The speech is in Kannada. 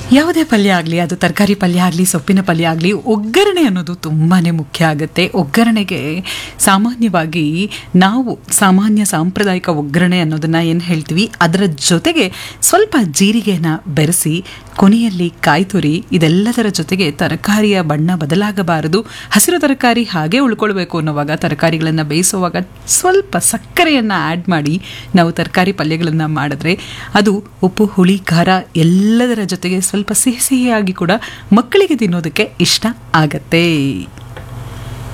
ಯಾವುದೇ ಪಲ್ಯ ಆಗಲಿ, ಅದು ತರಕಾರಿ ಪಲ್ಯ ಆಗಲಿ, ಸೊಪ್ಪಿನ ಪಲ್ಯ ಆಗಲಿ, ಒಗ್ಗರಣೆ ಅನ್ನೋದು ತುಂಬಾ ಮುಖ್ಯ ಆಗುತ್ತೆ. ಒಗ್ಗರಣೆಗೆ ಸಾಮಾನ್ಯವಾಗಿ ನಾವು ಸಾಂಪ್ರದಾಯಿಕ ಒಗ್ಗರಣೆ ಅನ್ನೋದನ್ನು ಏನು ಹೇಳ್ತೀವಿ, ಅದರ ಜೊತೆಗೆ ಸ್ವಲ್ಪ ಜೀರಿಗೆನ ಬೆರೆಸಿ ಕೊನೆಯಲ್ಲಿ ಕಾಯಿ ತುರಿ, ಇದೆಲ್ಲದರ ಜೊತೆಗೆ ತರಕಾರಿಯ ಬಣ್ಣ ಬದಲಾಗಬಾರದು, ಹಸಿರು ತರಕಾರಿ ಹಾಗೆ ಉಳ್ಕೊಳ್ಬೇಕು ಅನ್ನೋವಾಗ ತರಕಾರಿಗಳನ್ನು ಬೇಯಿಸುವಾಗ ಸ್ವಲ್ಪ ಸಕ್ಕರೆಯನ್ನು ಆ್ಯಡ್ ಮಾಡಿ ನಾವು ತರಕಾರಿ ಪಲ್ಯಗಳನ್ನು ಮಾಡಿದ್ರೆ ಅದು ಉಪ್ಪು, ಹುಳಿ, ಖಾರ ಎಲ್ಲದರ ಜೊತೆಗೆ ಸ್ವಲ್ಪ ಸಿಹಿಯಾಗಿ ಕೂಡ ಮಕ್ಕಳಿಗೆ ತಿನ್ನೋದಕ್ಕೆ ಇಷ್ಟ ಆಗತ್ತೆ.